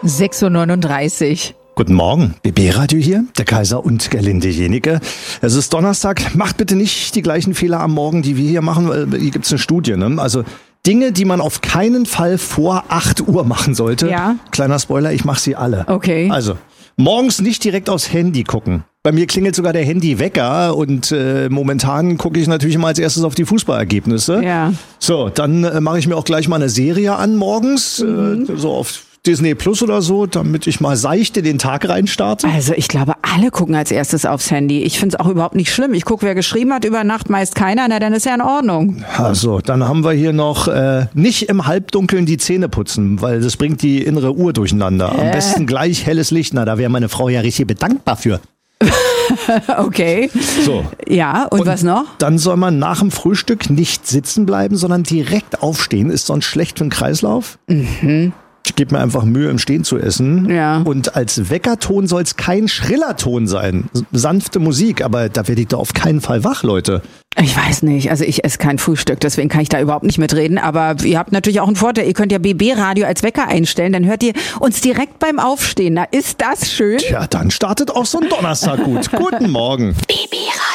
6:39 Uhr. Guten Morgen, BB-Radio hier, der Kaiser und Gerlinde Jenike. Es ist Donnerstag, macht bitte nicht die gleichen Fehler am Morgen, die wir hier machen, weil hier gibt's eine Studie, ne? Also Dinge, die man auf keinen Fall vor 8 Uhr machen sollte. Ja. Kleiner Spoiler, ich mache sie alle. Okay. Also, morgens nicht direkt aufs Handy gucken. Bei mir klingelt sogar der Handywecker und momentan gucke ich natürlich immer als erstes auf die Fußballergebnisse. Ja. So, dann mache ich mir auch gleich mal eine Serie an morgens, so auf Disney Plus oder so, damit ich mal seichte den Tag reinstarte. Also ich glaube, alle gucken als erstes aufs Handy. Ich finde es auch überhaupt nicht schlimm. Ich gucke, wer geschrieben hat, über Nacht meist keiner, na dann ist ja in Ordnung. Also, dann haben wir hier noch nicht im Halbdunkeln die Zähne putzen, weil das bringt die innere Uhr durcheinander. Am besten gleich helles Licht, na da wäre meine Frau ja richtig bedankbar für. Okay. So. Ja, und was noch? Dann soll man nach dem Frühstück nicht sitzen bleiben, sondern direkt aufstehen. Ist sonst schlecht für den Kreislauf. Mhm. Ich gebe mir einfach Mühe, im Stehen zu essen. Ja. Und als Weckerton soll es kein schriller Ton sein. Sanfte Musik, aber da werde ich doch auf keinen Fall wach, Leute. Ich weiß nicht, also ich esse kein Frühstück, deswegen kann ich da überhaupt nicht mitreden, aber ihr habt natürlich auch einen Vorteil, ihr könnt ja BB-Radio als Wecker einstellen, dann hört ihr uns direkt beim Aufstehen, na ist das schön? Tja, dann startet auch so ein Donnerstag gut. Guten Morgen.